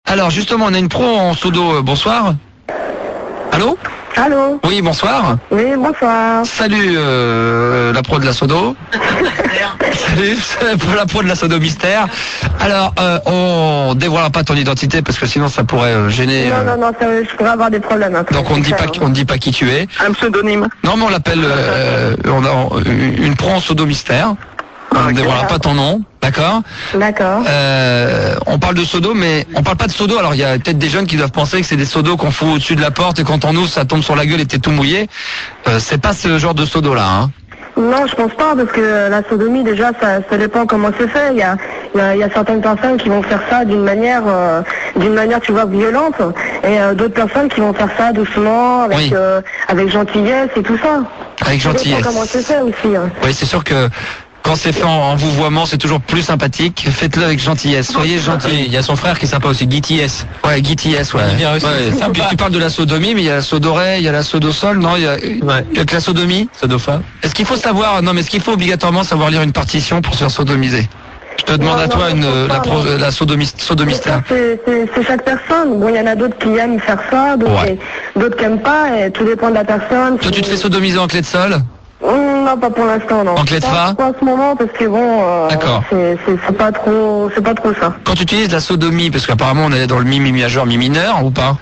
Alors justement, on a une pro en sodo. Bonsoir. Allô? Allô? Oui, bonsoir. Oui, bonsoir. Salut la pro de la sodo. Salut, c'est la pro de la sodo mystère. Alors, on dévoilera pas ton identité parce que sinon ça pourrait gêner. Non, je pourrais avoir des problèmes. Après, donc on ne dit pas qui tu es. Un pseudonyme. Non, mais on l'appelle on a une pro en sodo mystère. On ne dévoilera pas ton nom, d'accord? D'accord. On parle de sodo, mais on parle pas de sodo. Alors il y a peut-être des jeunes qui doivent penser que c'est des sodos qu'on fout au-dessus de la porte et quand on ouvre ça tombe sur la gueule et t'es tout mouillé. C'est pas ce genre de sodo là, hein. Non, je pense pas, parce que la sodomie, déjà, ça dépend comment c'est fait. Il y a certaines personnes qui vont faire ça d'une manière, tu vois, violente, et d'autres personnes qui vont faire ça doucement, avec gentillesse et tout ça. Avec gentillesse. Ça dépend comment c'est fait aussi. Hein. Oui, c'est sûr que quand c'est fait en vouvoiement, c'est toujours plus sympathique. Faites-le avec gentillesse. Soyez gentil. Il y a son frère qui est sympa aussi, Guy T.S. Ouais, Guy T.S, ouais. Il vient aussi. Ouais. Puis tu parles de la sodomie, mais il y a la sodorée, il y a la sodosol, non? Il y a que la sodomie. Sodofa. Est-ce qu'il faut savoir, non, mais est-ce qu'il faut obligatoirement savoir lire une partition pour se faire sodomiser? Je te demande à toi la sodomistère. C'est chaque personne. Bon, il y en a d'autres qui aiment faire ça, d'autres qui aiment pas, et tout dépend de la personne. Toi, tu te fais sodomiser en clé de sol? Non, pas pour l'instant, non. En clé de fa? Pas en ce moment, parce que bon, d'accord. C'est pas trop ça. Quand tu utilises la sodomie, parce qu'apparemment on est dans le mi majeur, mi mineur, ou pas?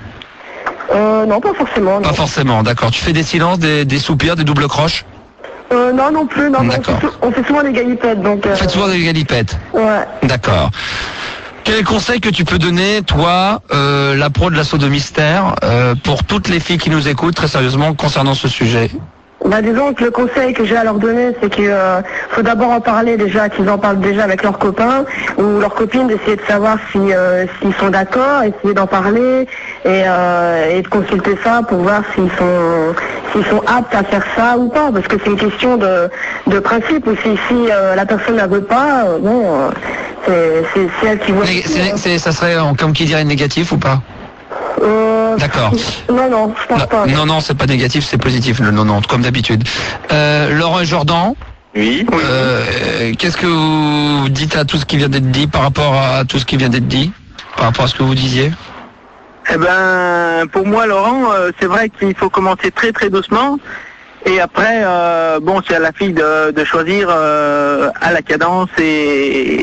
Non, pas forcément. Non. Pas forcément, d'accord. Tu fais des silences, des soupirs, des doubles croches? Non plus, non. On fait souvent des galipettes, donc. Vous faites souvent des galipettes? Ouais. D'accord. Quel conseil que tu peux donner, toi, la pro de la sodomistère, pour toutes les filles qui nous écoutent, très sérieusement, concernant ce sujet? Bah disons que le conseil que j'ai à leur donner, c'est que faut d'abord en parler déjà, qu'ils en parlent déjà avec leurs copains ou leurs copines, d'essayer de savoir s'ils sont d'accord, essayer d'en parler et de consulter ça pour voir s'ils sont aptes à faire ça ou pas, parce que c'est une question de principe aussi. Si la personne ne veut pas, c'est elle qui voit. Ça serait comme qui dirait négatif ou pas? D'accord. Non, je pense pas. Non, c'est pas négatif, c'est positif, le non, comme d'habitude. Laurent Jordan. Oui. Qu'est-ce que vous dites à tout ce qui vient d'être dit par rapport à tout ce qui vient d'être dit? Par rapport à ce que vous disiez? Eh ben, pour moi, Laurent, c'est vrai qu'il faut commencer très très doucement. Et après, c'est à la fille de choisir à la cadence et